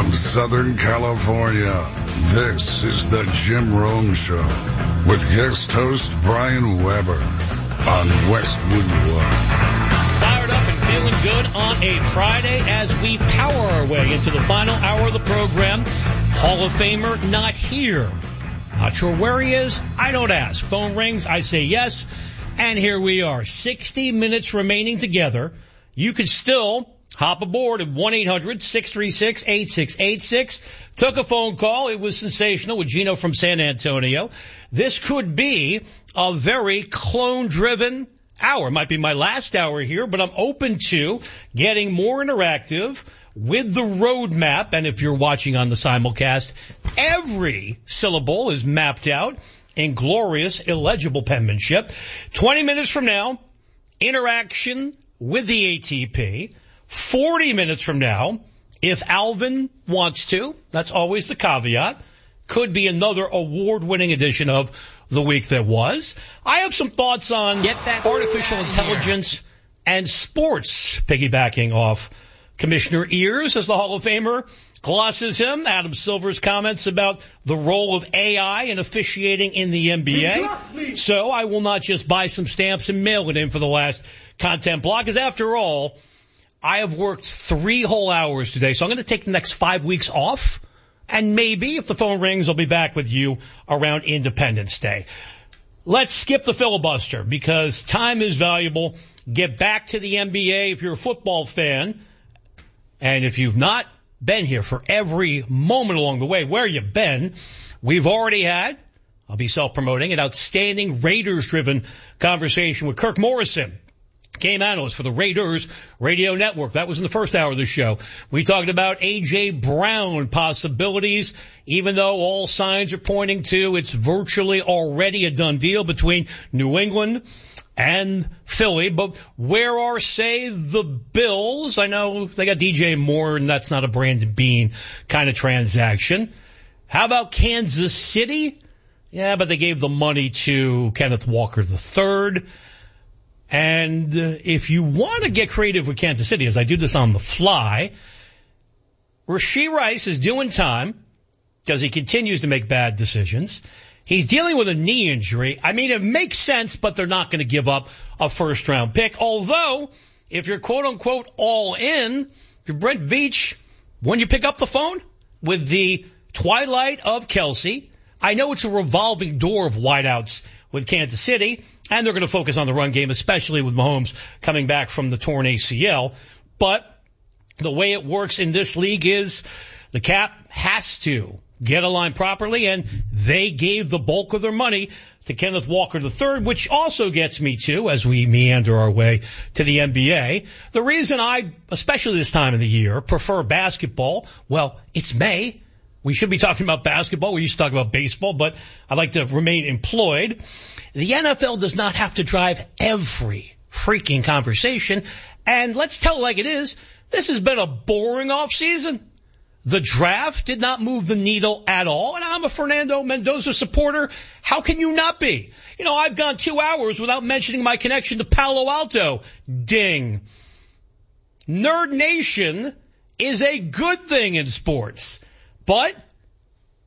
from Southern California, this is the Jim Rome Show with guest host Brian Weber on Westwood One. Fired up and feeling good on a Friday as we power our way into the final hour of the program. Hall of Famer not here. Not sure where he is. I don't ask. Phone rings. I say yes. And here we are. 60 minutes remaining together. You could still hop aboard at 1-800-636-8686. Took a phone call. It was sensational with Gino from San Antonio. This could be a very clone-driven hour. It might be my last hour here, but I'm open to getting more interactive with the roadmap. And if you're watching on the simulcast, every syllable is mapped out in glorious, illegible penmanship. 20 minutes from now, interaction with the ATP. 40 minutes from now, if Alvin wants to, that's always the caveat, could be another award-winning edition of The Week That Was. I have some thoughts on artificial intelligence and sports, piggybacking off Commissioner Ears, as the Hall of Famer glosses him. Adam Silver's comments about the role of AI in officiating in the NBA. So I will not just buy some stamps and mail it in for the last content block, because after all, I have worked 3 whole hours today, so I'm going to take the next 5 weeks off, and maybe, if the phone rings, I'll be back with you around Independence Day. Let's skip the filibuster, because time is valuable. Get back to the NBA if you're a football fan. And if you've not been here for every moment along the way, where you've been, we've already had, I'll be self-promoting, an outstanding Raiders-driven conversation with Kirk Morrison, game analyst for the Raiders Radio Network. That was in the first hour of the show. We talked about A.J. Brown possibilities, even though all signs are pointing to it's virtually already a done deal between New England and Philly. But where are, say, the Bills? I know they got DJ Moore, and that's not a Brandon Beane kind of transaction. How about Kansas City? Yeah, but they gave the money to Kenneth Walker III. And if you want to get creative with Kansas City, as I do this on the fly, Rashee Rice is doing time because he continues to make bad decisions. He's dealing with a knee injury. I mean, it makes sense, but they're not going to give up a first-round pick. Although, if you're quote-unquote all in, if you're Brent Veach, when you pick up the phone with the twilight of Kelsey, I know it's a revolving door of wideouts with Kansas City, and they're going to focus on the run game, especially with Mahomes coming back from the torn ACL. But the way it works in this league is the cap has to get aligned properly, and they gave the bulk of their money to Kenneth Walker III, which also gets me to, as we meander our way to the NBA, the reason I, especially this time of the year, prefer basketball. Well, it's May. We should be talking about basketball. We used to talk about baseball, but I'd like to remain employed. The NFL does not have to drive every freaking conversation. And let's tell it like it is. This has been a boring offseason. The draft did not move the needle at all. And I'm a Fernando Mendoza supporter. How can you not be? You know, I've gone 2 hours without mentioning my connection to Palo Alto. Ding. Nerd Nation is a good thing in sports. But